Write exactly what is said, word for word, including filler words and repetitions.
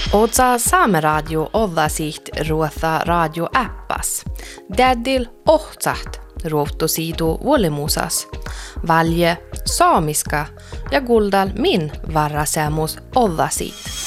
Otsa Saameradio ollasiht ruotha radioäppas. Tädil ohtsaht ruottusiidu vuolimusas. Valje saamiska ja kuldal min varrasemus ollasiit.